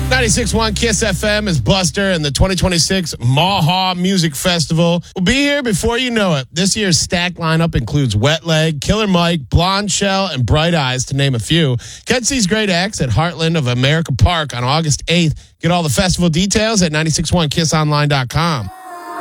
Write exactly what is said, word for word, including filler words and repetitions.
ninety-six point one Kiss F M is Buster, and the twenty twenty-six Maha Music Festival will be here before you know it. This year's stacked lineup includes Wet Leg, Killer Mike, Blonde Shell, and Bright Eyes, to name a few. Catch these great acts at Heartland of America Park on August eighth. Get all the festival details at nine six one kiss online dot com.